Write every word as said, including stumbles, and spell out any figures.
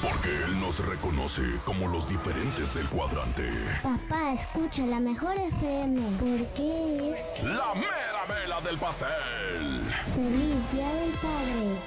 Porque él nos reconoce como los diferentes del cuadrante. Papá, escucha la mejor F M, porque es La mera vela del pastel. Feliz Día del Padre.